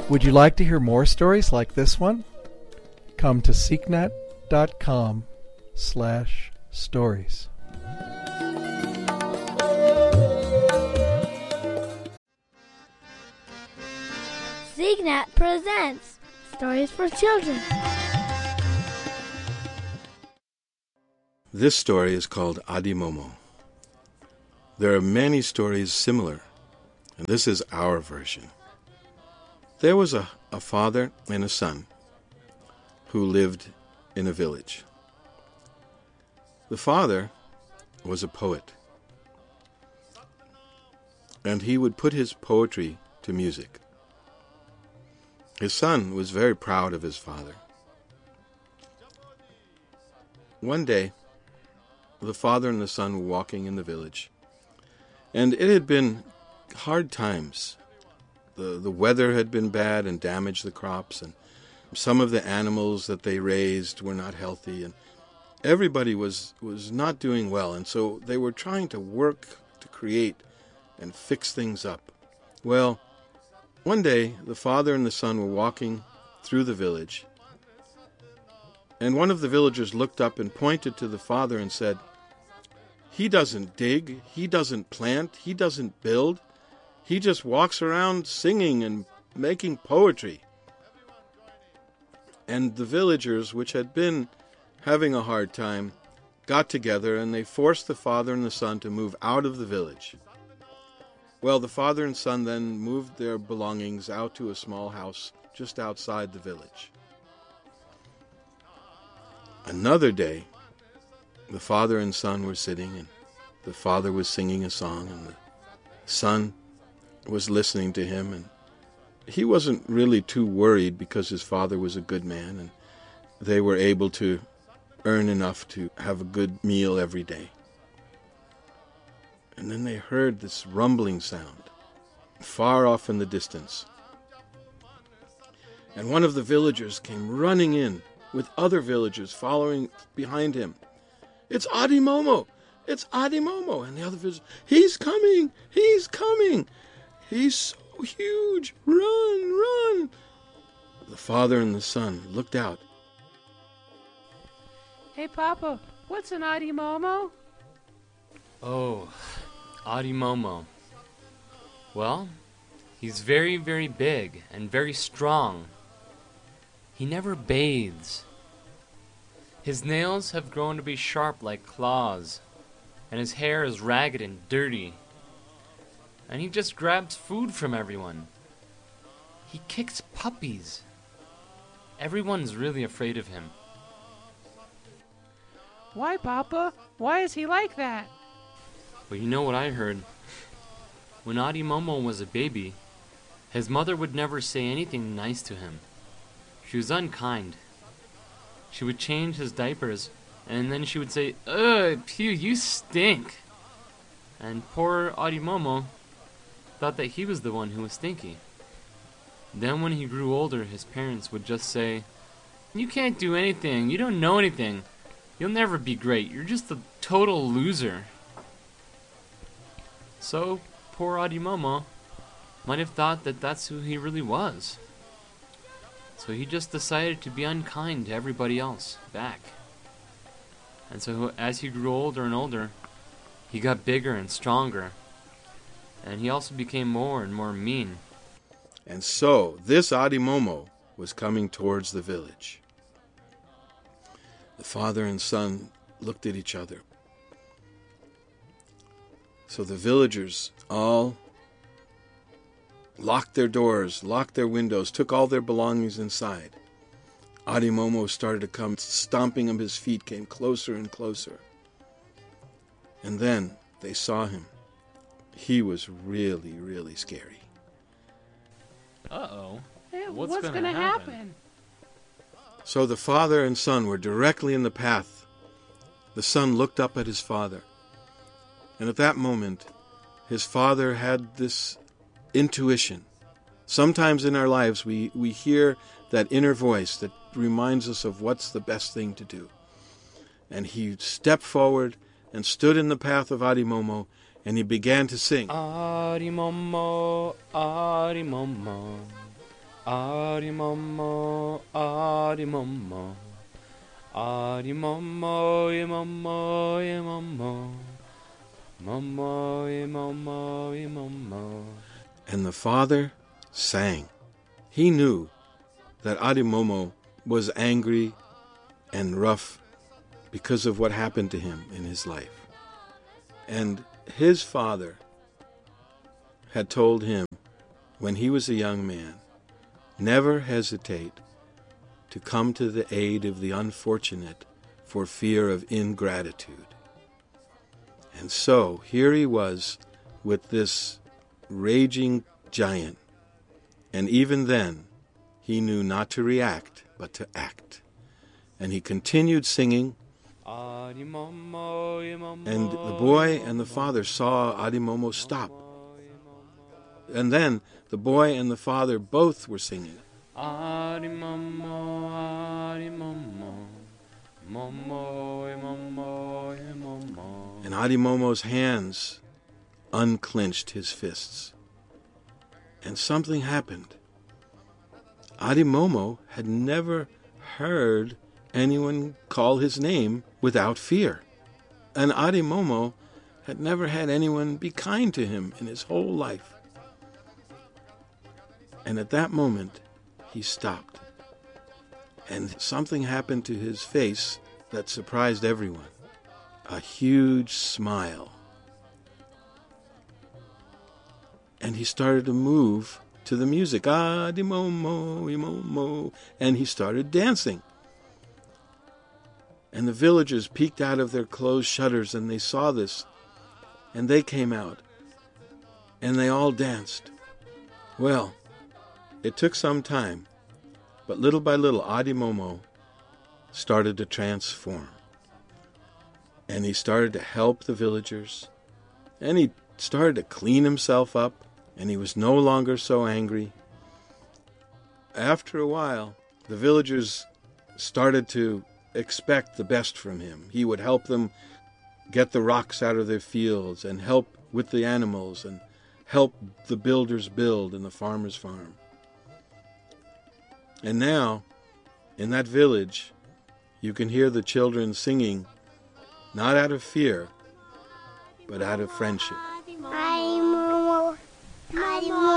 Would you like to hear more stories like this one? Come to seeknet.com/stories. SeekNet presents Stories for Children. This story is called Adi Momo. There are many stories similar, and this is our version. There was a father and a son who lived in a village. The father was a poet, and he would put his poetry to music. His son was very proud of his father. One day, the father and the son were walking in the village, and it had been hard times. The weather had been bad and damaged the crops, and some of the animals that they raised were not healthy, and everybody was not doing well, and so they were trying to work to create and fix things up. Well, one day the father and the son were walking through the village, and one of the villagers looked up and pointed to the father and said, "He doesn't dig, he doesn't plant, he doesn't build. He just walks around singing and making poetry." And the villagers, which had been having a hard time, got together and they forced the father and the son to move out of the village. Well, the father and son then moved their belongings out to a small house just outside the village. Another day, the father and son were sitting, and the father was singing a song, and the son was listening to him, and he wasn't really too worried because his father was a good man, and they were able to earn enough to have a good meal every day. And then they heard this rumbling sound far off in the distance. And one of the villagers came running in with other villagers following behind him. "It's Adi Momo! It's Adi Momo!" And the other villagers, "He's coming! He's coming! He's so huge! Run, run!" The father and the son looked out. "Hey, Papa, what's an Adi Momo?" "Oh, Adi Momo. Well, he's very, very big and very strong. He never bathes. His nails have grown to be sharp like claws, and his hair is ragged and dirty. And he just grabs food from everyone. He kicks puppies. Everyone's really afraid of him." "Why, Papa? Why is he like that?" Well, you know what I heard? When Adi Momo was a baby, his mother would never say anything nice to him. She was unkind. She would change his diapers, and then she would say, "Ugh, Pew, you stink." And poor Adi Momo thought that he was the one who was stinky. Then when he grew older, his parents would just say, "You can't do anything. You don't know anything. You'll never be great. You're just a total loser." So, poor Adi Momo might have thought that that's who he really was. So he just decided to be unkind to everybody else back. And so as he grew older and older, he got bigger and stronger. And he also became more and more mean. And so this Adi Momo was coming towards the village. The father and son looked at each other. So the villagers all locked their doors, locked their windows, took all their belongings inside. Adi Momo started to come, stomping on his feet, came closer and closer. And then they saw him. He was really, really scary. Uh-oh. Hey, What's what's gonna going to happen? happen? So the father and son were directly in the path. The son looked up at his father. And at that moment, his father had this intuition. Sometimes in our lives we hear that inner voice that reminds us of what's the best thing to do. And he stepped forward and stood in the path of Adi Momo, and he began to sing. Adi Momo, Adi Momo, Adi Momo, Adi Momo, Adi Momo, Momo, Momo, Momo, Momo, Momo. And the father sang. He knew that Adimomo was angry and rough because of what happened to him in his life. And his father had told him when he was a young man, never hesitate to come to the aid of the unfortunate for fear of ingratitude. And so here he was with this raging giant, and even then he knew not to react but to act. And he continued singing, and the boy and the father saw Adimomo stop. And then the boy and the father both were singing. Adimomo, Adimomo, Momo, Momo, Momo. And Adimomo's hands unclenched his fists. And something happened. Adimomo had never heard anyone call his name without fear. And Adimomo had never had anyone be kind to him in his whole life. And at that moment, he stopped. And something happened to his face that surprised everyone. A huge smile. And he started to move to the music. Adimomo, Imomo. And he started dancing. And the villagers peeked out of their closed shutters and they saw this. And they came out. And they all danced. Well, it took some time, but little by little, Adimomo started to transform. And he started to help the villagers, and he started to clean himself up, and he was no longer so angry. After a while, the villagers started to expect the best from him. He would help them get the rocks out of their fields, and help with the animals, and help the builders build in the farmer's farm. And now, in that village, you can hear the children singing, not out of fear, but out of friendship.